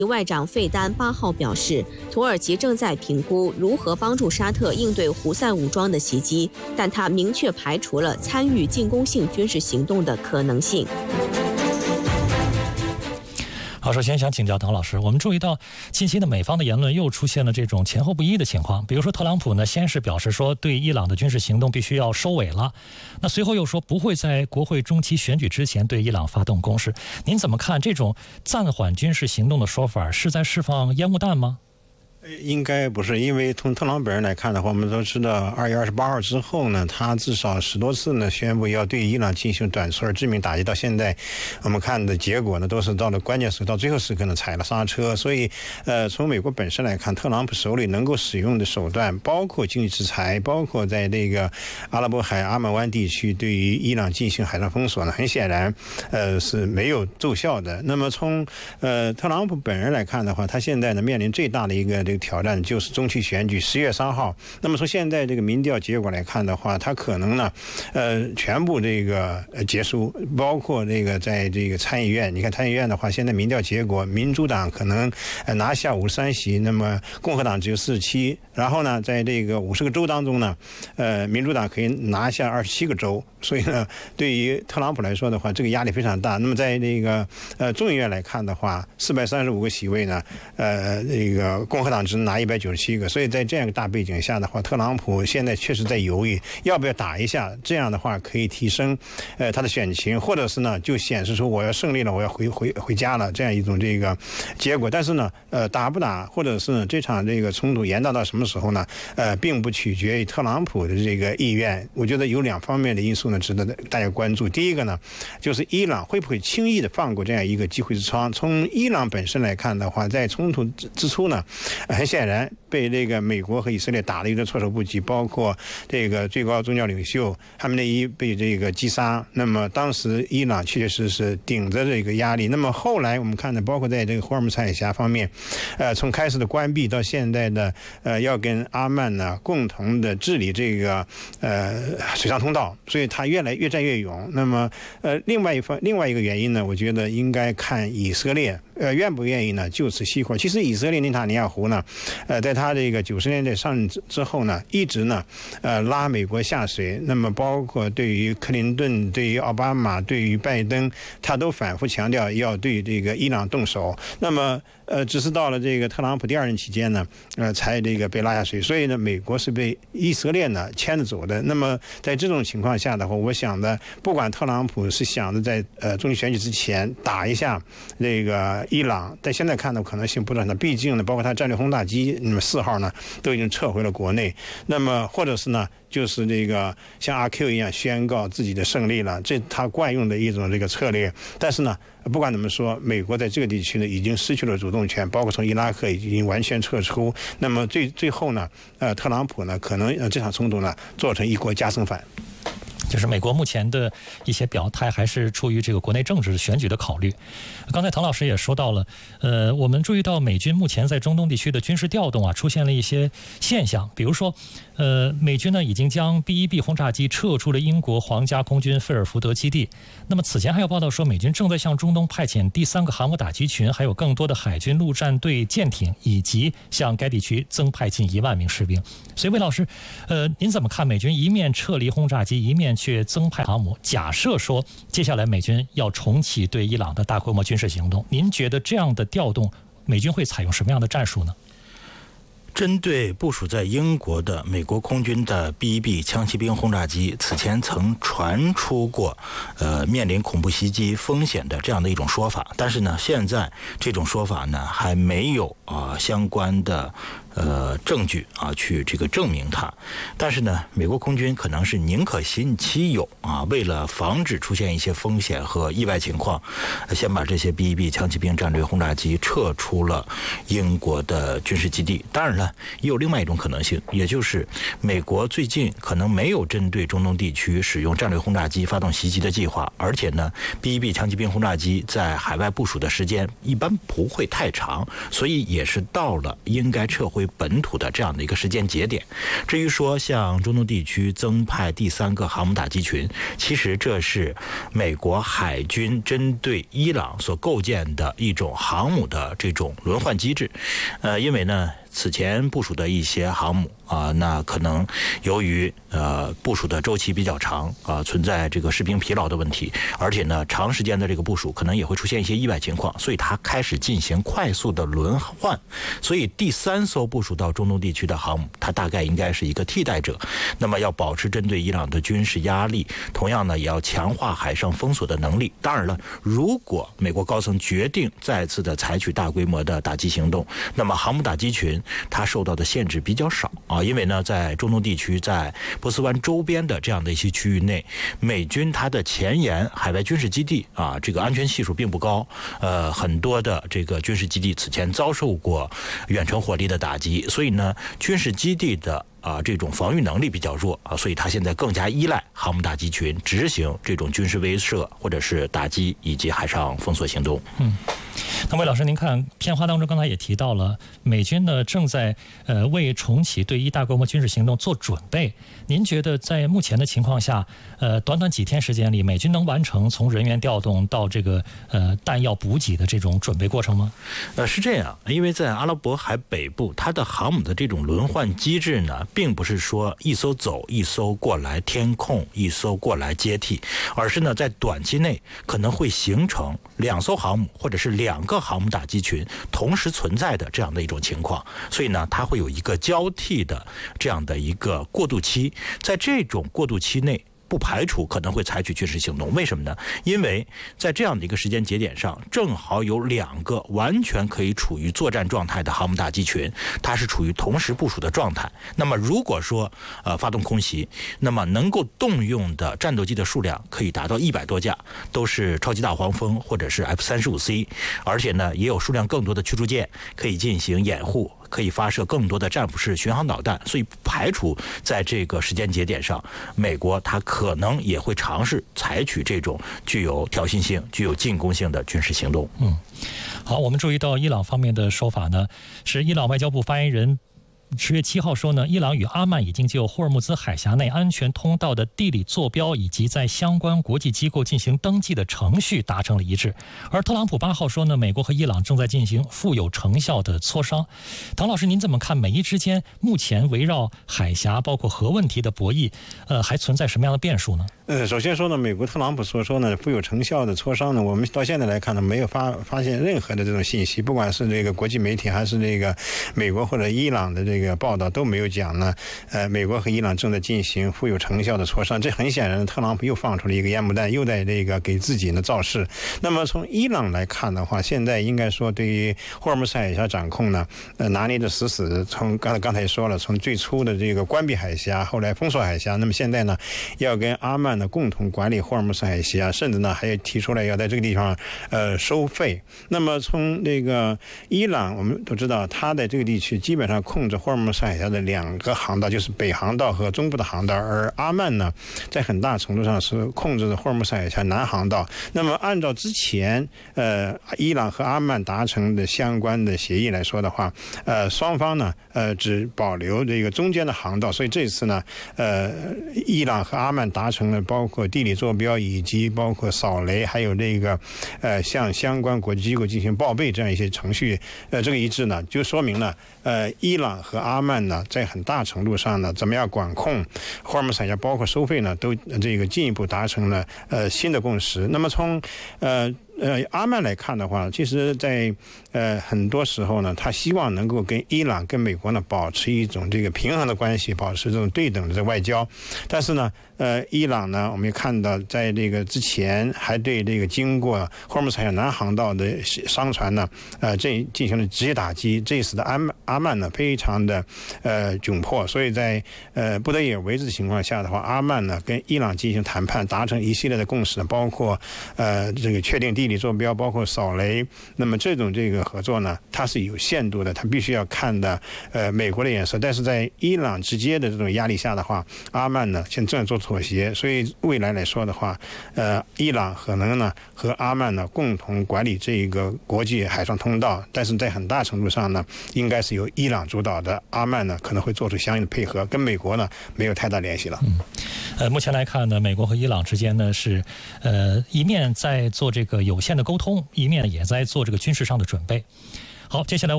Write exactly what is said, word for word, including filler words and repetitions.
外长费丹八号表示，土耳其正在评估如何帮助沙特应对胡塞武装的袭击，但他明确排除了参与进攻性军事行动的可能性。 好，首先想请教唐老师，我们注意到近期的美方的言论又出现了这种前后不一的情况。比如说特朗普呢，先是表示说对伊朗的军事行动必须要收尾了，那随后又说不会在国会中期选举之前对伊朗发动攻势。您怎么看这种暂缓军事行动的说法，是在释放烟雾弹吗？ 应该不是，因为从特朗普本人来看的话，我们都知道二月二十八号之后呢，他至少十多次呢宣布要对伊朗进行短促而致命打击，到现在我们看的结果呢都是到了关键时刻，到最后时刻呢踩了刹车。所以呃，从美国本身来看，特朗普手里能够使用的手段，包括经济制裁，包括在这个阿拉伯海阿曼湾地区对于伊朗进行海上封锁呢，很显然呃是没有奏效的。那么从呃特朗普本人来看的话，他现在呢面临最大的一个这个挑战就是中期选举十月三号。那么从现在这个民调结果来看的话，他可能呢呃全部这个结束，包括这个在这个参议院，你看参议院的话，现在民调结果民主党可能拿下五十三席，那么共和党只有四十七，然后呢在这个五十个州当中呢呃民主党可以拿下二十七个州。所以呢对于特朗普来说的话，这个压力非常大。那么在这个呃众议院来看的话，四百三十五个席位呢呃这个共和党只能拿一百九十七个，所以在这样一个大背景下的话，特朗普现在确实在犹豫要不要打一下，这样的话可以提升呃他的选情，或者是呢就显示出我要胜利了，我要回回回家了这样一种这个结果。但是呢呃打不打，或者是呢这场这个冲突延宕到什么时候呢呃并不取决于特朗普的这个意愿。我觉得有两方面的因素呢值得大家关注。第一个呢就是伊朗会不会轻易的放过这样一个机会之窗。从伊朗本身来看的话，在冲突之初呢很显然被这个美国和以色列打得有点措手不及，包括这个最高宗教领袖哈梅内伊被这个击杀。那么当时伊朗确确实实顶着这个压力。那么后来我们看呢，包括在这个霍尔木兹海峡方面，呃，从开始的关闭到现在的呃要跟阿曼呢共同的治理这个呃水上通道，所以他越来越战越勇。那么呃另外一方另外一个原因呢，我觉得应该看以色列呃愿不愿意呢就此熄火。其实以色列内塔尼亚胡呢呃在他这个九十年代上任之后呢，一直呢呃拉美国下水。那么包括对于克林顿、对于奥巴马、对于拜登，他都反复强调要对这个伊朗动手。那么呃只是到了这个特朗普第二任期间呢呃才这个被拉下水。所以呢美国是被以色列呢牵着走的。那么在这种情况下的话，我想的不管特朗普是想着在呃中期选举之前打一下这个伊朗，但现在看的可能性不大。毕竟呢包括他战略轰炸机那么四号呢都已经撤回了国内。那么或者是呢就是这个像阿 Q 一样宣告自己的胜利了，这他惯用的一种这个策略。但是呢不管怎么说，美国在这个地区呢已经失去了主动权，包括从伊拉克已经完全撤出。那么最最后呢呃特朗普呢可能呃这场冲突呢做成一国加生饭。 就是美国目前的一些表态还是出于这个国内政治选举的考虑。刚才唐老师也说到了，呃，我们注意到美军目前在中东地区的军事调动啊，出现了一些现象，比如说，呃，美军呢已经将 B 一 B 轰炸机撤出了英国皇家空军菲尔福德基地。那么此前还有报道说，美军正在向中东派遣第三个航母打击群，还有更多的海军陆战队舰艇，以及向该地区增派近一万名士兵。所以魏老师，呃，您怎么看美军一面撤离轰炸机，一面去增派航母？假设说接下来美军要重启对伊朗的大规模军事行动，您觉得这样的调动，美军会采用什么样的战术呢？ 针对部署在英国的美国空军的 B 一 B 枪骑兵轰炸机，此前曾传出过呃面临恐怖袭击风险的这样的一种说法，但是呢现在这种说法呢还没有啊、呃、相关的呃证据啊去这个证明它。但是呢美国空军可能是宁可信其有啊，为了防止出现一些风险和意外情况，先把这些 B 一 B 枪骑兵战略轰炸机撤出了英国的军事基地。当然了， 呢，也有另外一种可能性，也就是美国最近可能没有针对中东地区使用战略轰炸机发动袭击的计划，而且呢 B 一 B 强骑兵轰炸机在海外部署的时间一般不会太长，所以也是到了应该撤回本土的这样的一个时间节点。至于说像中东地区增派第三个航母打击群，其实这是美国海军针对伊朗所构建的一种航母的这种轮换机制。呃，因为呢此前部署的一些航母啊、呃，那可能由于呃部署的周期比较长啊、呃，存在这个士兵疲劳的问题，而且呢长时间的这个部署可能也会出现一些意外情况，所以它开始进行快速的轮换。所以第三艘部署到中东地区的航母，它大概应该是一个替代者。那么要保持针对伊朗的军事压力，同样呢也要强化海上封锁的能力。当然了，如果美国高层决定再次的采取大规模的打击行动，那么航母打击群它受到的限制比较少啊，因为呢，在中东地区，在波斯湾周边的这样的一些区域内，美军它的前沿海外军事基地啊，这个安全系数并不高，呃，很多的这个军事基地此前遭受过远程火力的打击，所以呢，军事基地的啊，这种防御能力比较弱啊，所以他现在更加依赖航母打击群执行这种军事威慑或者是打击以及海上封锁行动。 嗯，那魏老师，您看片花当中刚才也提到了，美军呢正在呃为重启对伊大规模军事行动做准备。您觉得在目前的情况下，呃，短短几天时间里，美军能完成从人员调动到这个呃弹药补给的这种准备过程吗？ 呃，是这样，因为在阿拉伯海北部，它的航母的这种轮换机制呢，并不是说一艘走一艘过来填空，一艘过来接替，而是呢在短期内可能会形成两艘航母或者是两个航母打击群同时存在的这样的一种情况，所以呢它会有一个交替的这样的一个过渡期，在这种过渡期内不排除可能会采取军事行动。为什么呢？因为在这样的一个时间节点上，正好有两个完全可以处于作战状态的航母打击群，它是处于同时部署的状态。那么如果说呃发动空袭，那么能够动用的战斗机的数量可以达到一百多架，都是超级大黄蜂或者是 F 三十五 C， 而且呢也有数量更多的驱逐舰可以进行掩护，可以发射更多的战斧式巡航导弹，所以不排除在这个时间节点上，美国它可能也会尝试采取这种具有挑衅性、具有进攻性的军事行动。 嗯，好，我们注意到伊朗方面的说法呢，是伊朗外交部发言人十月七号说呢，伊朗与阿曼已经就霍尔木兹海峡内安全通道的地理坐标以及在相关国际机构进行登记的程序达成了一致。而特朗普八号说呢，美国和伊朗正在进行富有成效的磋商。唐老师，您怎么看美伊之间目前围绕海峡包括核问题的博弈，呃，还存在什么样的变数呢？ 呃，首先说呢，美国特朗普所说呢富有成效的磋商呢，我们到现在来看呢，没有发发现任何的这种信息，不管是这个国际媒体还是这个美国或者伊朗的这个报道都没有讲呢，呃，美国和伊朗正在进行富有成效的磋商。这很显然，特朗普又放出了一个烟幕弹，又在这个给自己呢造势。那么从伊朗来看的话，现在应该说对于霍尔木兹海峡掌控呢，呃，拿捏的死死的。从刚才刚才也说了，从最初的这个关闭海峡，后来封锁海峡，那么现在呢，要跟阿曼呢共同管理霍尔木兹海峡，甚至呢还提出来要在这个地方呃收费。那么从这个伊朗，我们都知道，它在这个地区基本上控制霍尔木兹海峡的两个航道，就是北航道和中部的航道，而阿曼呢，在很大程度上是控制着霍尔木兹海峡南航道。那么按照之前呃伊朗和阿曼达成的相关的协议来说的话，呃双方呢呃只保留这个中间的航道，所以这次呢呃伊朗和阿曼达成了包括地理坐标以及包括扫雷，还有这个呃向相关国际机构进行报备这样一些程序，呃这个一致呢，就说明了呃伊朗和阿曼呢在很大程度上呢怎么样管控霍尔木兹海峡，包括收费呢，都这个进一步达成了呃新的共识。那么从呃呃，阿曼来看的话，其实在呃很多时候呢，他希望能够跟伊朗、跟美国呢保持一种这个平衡的关系，保持这种对等的这外交。但是呢，呃，伊朗呢，我们也看到，在这个之前还对这个经过霍尔木兹海峡南航道的商船呢，呃，这进行了直接打击。这使得阿曼阿曼呢非常的呃窘迫，所以在呃不得已而为之的情况下的话，阿曼呢跟伊朗进行谈判，达成一系列的共识，包括呃这个确定地理理坐标，包括扫雷。那么这种这个合作呢，它是有限度的，它必须要看的呃美国的眼色。但是在伊朗直接的这种压力下的话，阿曼呢现在正在做妥协，所以未来来说的话，呃，伊朗可能呢和阿曼呢共同管理这个国际海上通道，但是在很大程度上呢，应该是由伊朗主导的，阿曼呢可能会做出相应的配合，跟美国呢没有太大联系了。 嗯，呃，目前来看呢，美国和伊朗之间呢是呃一面在做这个有限的沟通，一面也在做这个军事上的准备。好，接下来我